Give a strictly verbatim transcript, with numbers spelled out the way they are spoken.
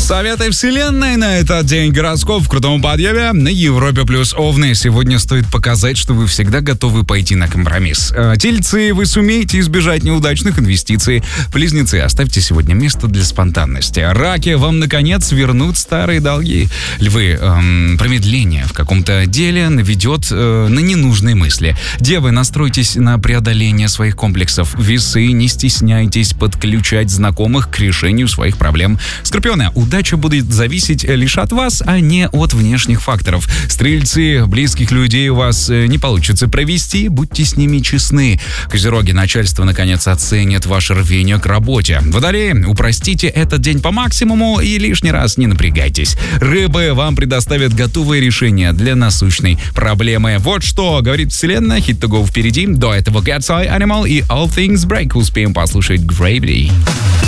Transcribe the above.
Советы вселенной на этот день. Гороскоп в крутом подъеме на Европе плюс Овны. Сегодня стоит показать, что вы всегда готовы пойти на компромисс. Тельцы, вы сумеете избежать неудачных инвестиций. Близнецы, оставьте сегодня место для спонтанности. Раки, вам наконец вернут старые долги. Львы, эм, промедление в каком-то деле наведет э, на ненужные мысли. Девы, настройтесь на преодоление своих комплексов. Весы, не стесняйтесь подключать знакомых к решению своих проблем. Скорпионы, удача будет зависеть лишь от вас, а не от внешних факторов. Стрельцы, близких людей у вас не получится провести, будьте с ними честны. Козероги, начальство наконец оценит ваше рвение к работе. Водолеи, упростите этот день по максимуму и лишний раз не напрягайтесь. Рыбы, вам предоставят готовые решения для насущной проблемы. Вот что говорит вселенная. Hit to go впереди. До этого Cat's Eye Animal и All Things Break. Успеем послушать Gravity.